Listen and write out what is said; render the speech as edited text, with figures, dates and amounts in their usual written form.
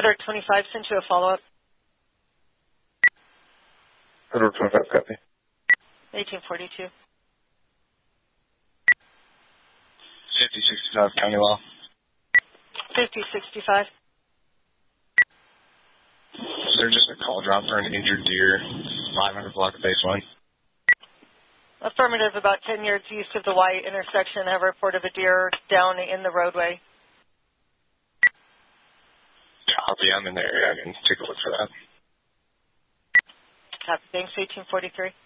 125 sent you a follow-up. 125, copy. 1842. 5065 County Law. 5065. There's just a call drop for an injured deer, 500 block of base 1. Affirmative, about 10 yards east of the Y intersection. I have a report of a deer down in the roadway. Copy, I'm in the area. I can take a look for that. Copy, thanks, 1843.